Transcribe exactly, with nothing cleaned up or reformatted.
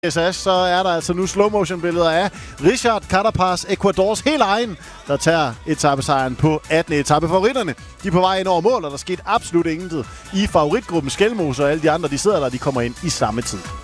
S S, så er der altså nu slow motion billeder af Richard Carapaz, Ecuadors helt egen, der tager etapesejren på attende etape. Favoritterne, de er på vej ind over mål, og der skete absolut ingenting i favoritgruppen. Skelmose og alle de andre, de sidder der, de kommer ind i samme tid.